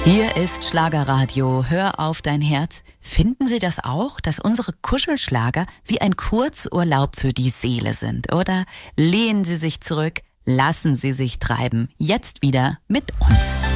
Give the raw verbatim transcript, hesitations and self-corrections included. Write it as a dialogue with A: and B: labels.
A: Hier ist Schlagerradio. Hör auf dein Herz. Finden Sie das auch, dass unsere Kuschelschlager wie ein Kurzurlaub für die Seele sind? Oder lehnen Sie sich zurück, lassen Sie sich treiben. Jetzt wieder mit uns.